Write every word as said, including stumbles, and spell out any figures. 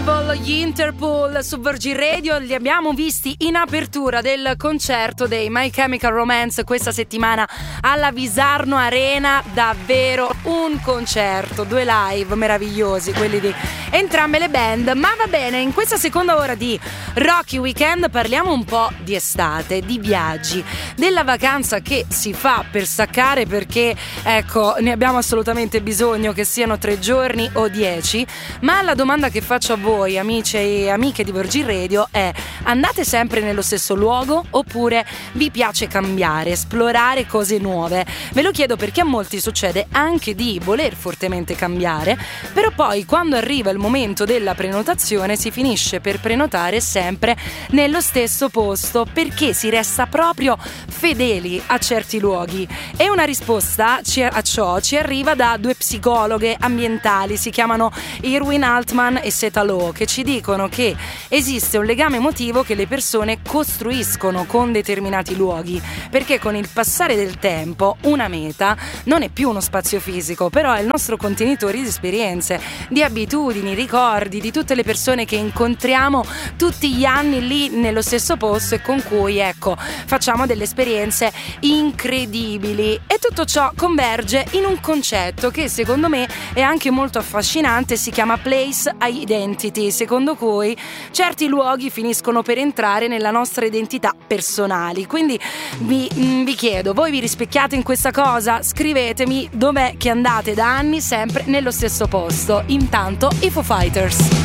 Evil, gli Interpol su Virgin Radio, li abbiamo visti in apertura del concerto dei My Chemical Romance questa settimana alla Visarno Arena. Davvero un concerto, due live meravigliosi, quelli di entrambe le band. Ma va bene, in questa seconda ora di Rocky Weekend parliamo un po' di estate, di viaggi, della vacanza che si fa per staccare, perché ecco, ne abbiamo assolutamente bisogno, che siano tre giorni o dieci. Ma la domanda che faccio a voi, amici e amiche di Virgin Radio, è: andate sempre nello stesso luogo oppure vi piace cambiare, esplorare cose nuove? Ve lo chiedo perché a molti succede anche di voler fortemente cambiare, però poi quando arriva il momento della prenotazione si finisce per prenotare sempre nello stesso posto, perché si resta proprio fedeli a certi luoghi. E una risposta a ciò ci arriva da due psicologhe ambientali, si chiamano Irwin Altman e Seta Low, che ci dicono che esiste un legame emotivo che le persone costruiscono con determinati luoghi, perché con il passare del tempo una meta non è più uno spazio fisico, però è il nostro contenitore di esperienze, di abitudini, ricordi, di tutte le persone che incontriamo tutti gli anni lì nello stesso posto e con cui, ecco, facciamo delle esperienze incredibili. E tutto ciò converge in un concetto che secondo me è anche molto affascinante, si chiama Place Identity, secondo cui certi luoghi finiscono per entrare nella nostra identità personali. Quindi vi, vi chiedo, voi vi rispecchiate in questa cosa? Scrivetemi dov'è che andate da anni sempre nello stesso posto. Intanto i Foo Fighters.